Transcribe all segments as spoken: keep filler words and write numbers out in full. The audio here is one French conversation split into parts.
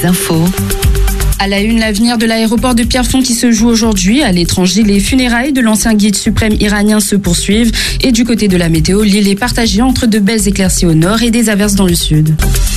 Info. À la une, l'avenir de l'aéroport de Pierrefonds qui se joue aujourd'hui. À l'étranger, les funérailles de l'ancien guide suprême iranien se poursuivent. Et du côté de la météo, l'île est partagée entre de belles éclaircies au nord et des averses dans le sud.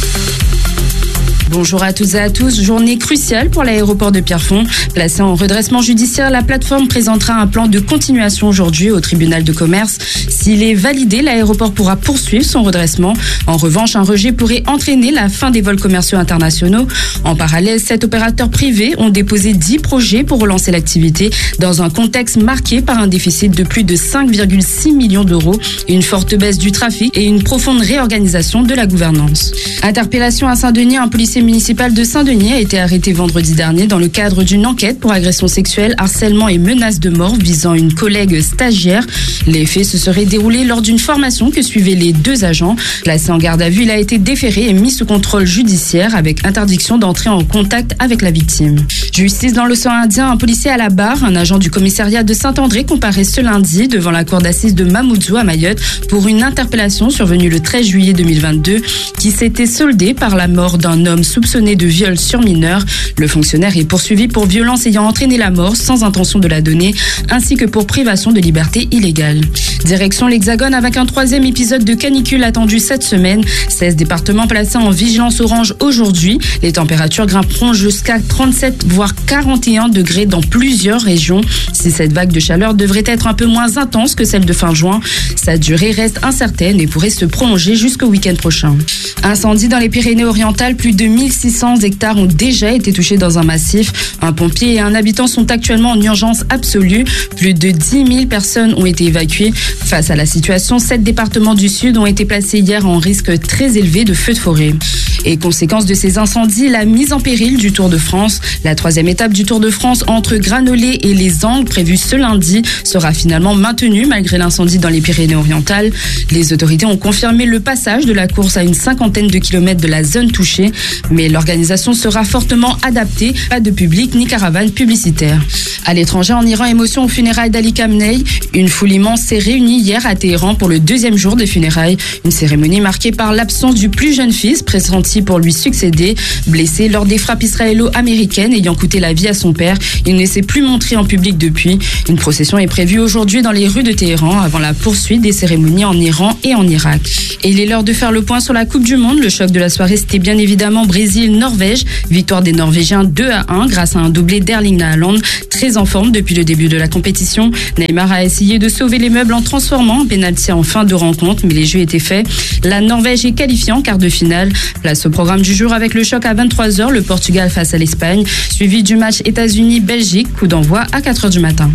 Bonjour à toutes et à tous. Journée cruciale pour l'aéroport de Pierrefonds. Placé en redressement judiciaire, la plateforme présentera un plan de continuation aujourd'hui au tribunal de commerce. S'il est validé, l'aéroport pourra poursuivre son redressement. En revanche, un rejet pourrait entraîner la fin des vols commerciaux internationaux. En parallèle, sept opérateurs privés ont déposé dix projets pour relancer l'activité dans un contexte marqué par un déficit de plus de cinq virgule six millions d'euros, une forte baisse du trafic et une profonde réorganisation de la gouvernance. Interpellation à Saint-Denis, un policier municipal de Saint-Denis a été arrêté vendredi dernier dans le cadre d'une enquête pour agression sexuelle, harcèlement et menace de mort visant une collègue stagiaire. Les faits se seraient déroulés lors d'une formation que suivaient les deux agents. Placé en garde à vue, il a été déféré et mis sous contrôle judiciaire avec interdiction d'entrer en contact avec la victime. Justice dans l'océan Indien, un policier à la barre, un agent du commissariat de Saint-André comparaît ce lundi devant la cour d'assises de Mamoudzou à Mayotte pour une interpellation survenue le treize juillet deux mille vingt-deux qui s'était soldée par la mort d'un homme soupçonné de viol sur mineur. Le fonctionnaire est poursuivi pour violence ayant entraîné la mort sans intention de la donner, ainsi que pour privation de liberté illégale. Direction l'Hexagone avec un troisième épisode de canicule attendu cette semaine. seize départements placés en vigilance orange aujourd'hui. Les températures grimperont jusqu'à trente-sept voire quarante et un degrés dans plusieurs régions. Si cette vague de chaleur devrait être un peu moins intense que celle de fin juin, sa durée reste incertaine et pourrait se prolonger jusqu'au week-end prochain. Incendie dans les Pyrénées-Orientales, plus de mille six cents hectares ont déjà été touchés dans un massif. Un pompier et un habitant sont actuellement en urgence absolue. Plus de dix mille personnes ont été évacuées. Face à la situation, sept départements du Sud ont été placés hier en risque très élevé de feux de forêt. Et conséquence de ces incendies, la mise en péril du Tour de France. La troisième étape du Tour de France entre Granolé et les Angles, prévue ce lundi, sera finalement maintenue malgré l'incendie dans les Pyrénées-Orientales. Les autorités ont confirmé le passage de la course à une cinquantaine de kilomètres de la zone touchée, mais l'organisation sera fortement adaptée, pas de public ni caravane publicitaire. À l'étranger, en Iran, émotion aux funérailles d'Ali Khamenei. Une foule immense s'est réunie hier à Téhéran pour le deuxième jour des funérailles. Une cérémonie marquée par l'absence du plus jeune fils, pressenti pour lui succéder. Blessé lors des frappes israélo-américaines ayant coûté la vie à son père, il ne s'est plus montré en public depuis. Une procession est prévue aujourd'hui dans les rues de Téhéran avant la poursuite des cérémonies en Iran et en Irak. Et il est l'heure de faire le point sur la Coupe du Monde. Le choc de la soirée, c'était bien évidemment Brésil-Norvège. Victoire des Norvégiens deux à un grâce à un doublé d'Erling Haaland, très en forme depuis le début de la compétition. Neymar a essayé de sauver les meubles en transformant un pénalty en fin de rencontre, mais les jeux étaient faits. La Norvège est qualifiée en quart de finale. Place au programme du jour avec le choc à vingt-trois heures, le Portugal face à l'Espagne, suivi du match États-Unis-Belgique, coup d'envoi à quatre heures du matin.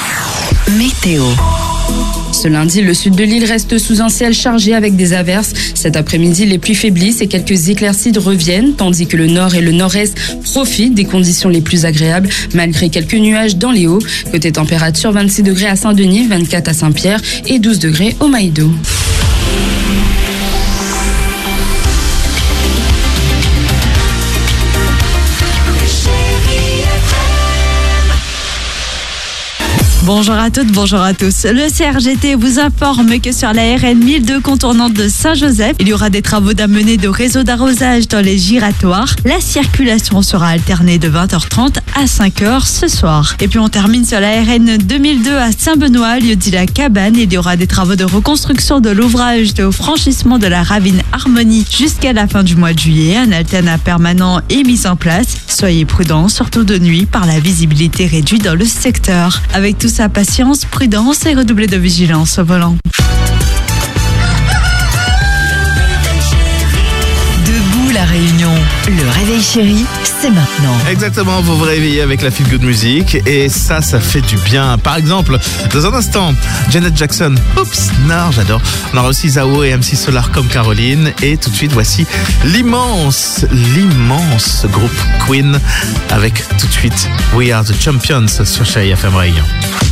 Météo. Ce lundi, le sud de l'île reste sous un ciel chargé avec des averses. Cet après-midi, les pluies faiblissent et quelques éclaircies reviennent, tandis que le nord et le nord-est profitent des conditions les plus agréables, malgré quelques nuages dans les hauts. Côté température, vingt-six degrés à Saint-Denis, vingt-quatre à Saint-Pierre et douze degrés au Maïdo. Bonjour à toutes, bonjour à tous. Le C R G T vous informe que sur la R N mille deux contournante de Saint-Joseph, il y aura des travaux d'amener de réseau d'arrosage dans les giratoires. La circulation sera alternée de vingt heures trente à cinq heures ce soir. Et puis on termine sur la R N deux mille deux à Saint-Benoît, lieu dit la Cabane. Il y aura des travaux de reconstruction de l'ouvrage de franchissement de la ravine Harmonie jusqu'à la fin du mois de juillet. Un alternat permanent est mis en place. Soyez prudents, surtout de nuit, par la visibilité réduite dans le secteur. Avec tout ça, patience, prudence et redoubler de vigilance au volant. Debout la Réunion, le réveil chéri, c'est maintenant. Exactement, vous vous réveillez avec la feel good music et ça, ça fait du bien. Par exemple, dans un instant, Janet Jackson, oups, non, j'adore. On aura aussi Zao et M C Solar comme Caroline et tout de suite, voici l'immense, l'immense groupe Queen avec tout de suite We Are The Champions sur Chérie F M Réunion.